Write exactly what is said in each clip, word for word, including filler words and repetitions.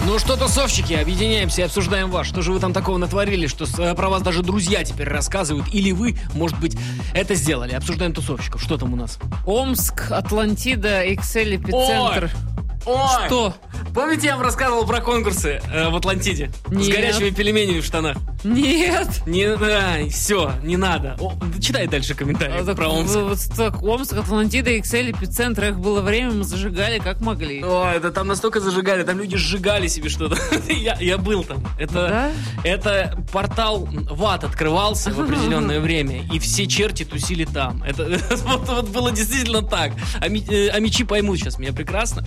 Ну что, тусовщики, объединяемся и обсуждаем вас. Что же вы там такого натворили, что с- про вас даже друзья теперь рассказывают? Или вы, может быть, это сделали? Обсуждаем тусовщиков. Что там у нас? Омск, Атлантида, Иксель, эпицентр. Ой! Что? Помните, я вам рассказывал про конкурсы э, в Атлантиде? С Нет. горячими пельменями в штанах. Нет. Не, да, все, не надо. О, читай дальше комментарии А, так, про Омск. вот так, Омск, Атлантида, Иксель, эпицентр. Их было время, мы зажигали как могли. Ой, да там настолько зажигали, там люди сжигали себе что-то. я, я был там. Это, Да? это портал в ад открывался в определенное время, и все черти тусили там. Это вот, вот было действительно так. А, ми- э, а мечи поймут сейчас меня прекрасно.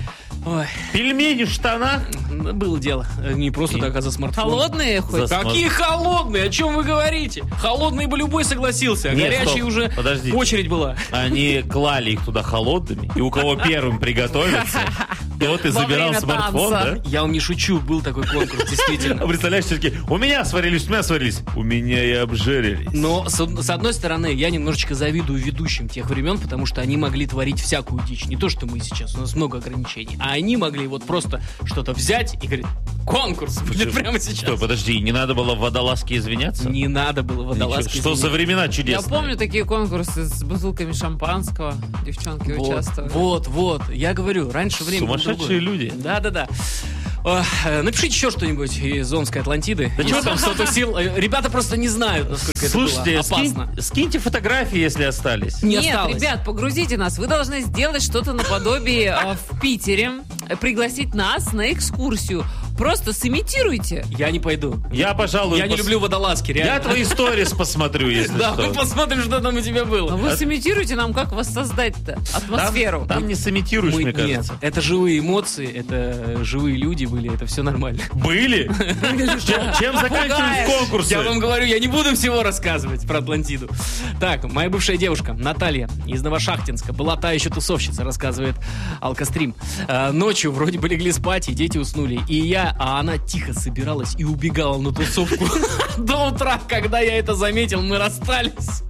Ой, Пельмени в штанах? было дело. Не просто И- так, а за смартфон. Холодные хоть? За- Какие холодные? О чем вы говорите? Холодные бы любой согласился, а Нет, горячие стоп, уже подождите. очередь была. Они клали их туда холодными, и у кого первым приготовиться, тот и Во забирал время смартфон, танца. да? Я вам не шучу, был такой конкурс, А действительно. представляешь, все-таки, у меня сварились, у меня сварились, у меня и обжарились. Но, с, од- с одной стороны, я немножечко завидую ведущим тех времен, потому что они могли творить всякую дичь. Не то, что мы сейчас, у нас много ограничений. А они могли вот просто что-то взять и говорить, конкурс будет прямо сейчас. Что, подожди, не надо было в водолазке извиняться? Не надо было Ничего, водолазки. Что за времена Я чудесные? помню такие конкурсы с бутылками шампанского. Девчонки Вот, участвовали. вот, вот. Я говорю, раньше время было Сумасшедшие другое. люди. Да-да-да. Ох, э, напишите еще что-нибудь из Омской Атлантиды. Да чего там сотых сил? Э, Ребята просто не знают, насколько Слушайте, это было опасно. скинь- скиньте фотографии, если остались. Не Нет, осталось. ребят, погрузите нас. Вы должны сделать что-то наподобие э, в Питере, э, пригласить нас на экскурсию. Просто сымитируйте. Я не пойду. Я, пожалуй, Я не пос- люблю водолазки, реально. Я твои сторис посмотрю, если Да, что. мы посмотрим, что там у тебя А было. вы сымитируйте нам, как воссоздать-то Там, атмосферу. там не сымитируешь, Мы- мне нет, кажется. это живые эмоции, это э, живые люди были, это все нормально. Были? Чем, чем заканчивались Пугаешь. конкурсы? Я вам говорю, я не буду всего рассказывать про Атлантиду. Так, моя бывшая девушка Наталья из Новошахтинска была та еще тусовщица, рассказывает Алкострим. Э, ночью вроде бы легли спать, и дети уснули. И я, а она тихо собиралась и убегала на тусовку. До утра, когда я это заметил, мы расстались.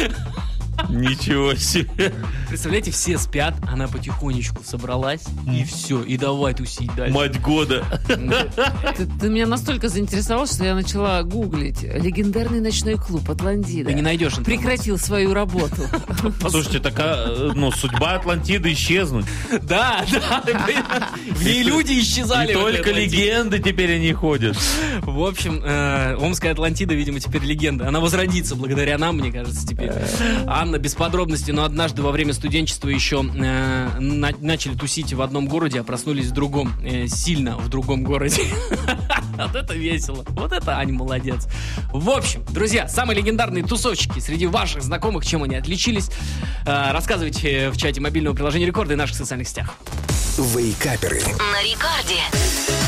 Ничего себе. Представляете, все спят, она потихонечку собралась, и все, и давай тусить дальше. Мать года. Ты, ты меня настолько заинтересовал, что я начала гуглить. Легендарный ночной клуб Атлантида. Ты не найдешь информацию. Прекратил свою работу. Слушайте, такая, ну, судьба Атлантиды исчезнуть. Да, да, в ней люди исчезали. И в этой только Атлантиде. легенды теперь они ходят. В общем, э, Омская Атлантида, видимо, теперь легенда. Она возродится благодаря нам, мне кажется, теперь. Анна, без подробностей, но однажды во время студенчества еще э, на- начали тусить в одном городе, а проснулись в другом, э, сильно в другом городе. Вот это весело. Вот это Аня молодец. В общем, друзья, самые легендарные тусовщики среди ваших знакомых, чем они отличились, э, рассказывайте в чате мобильного приложения Рекорда и наших социальных сетях. Вейкаперы. На рекорде.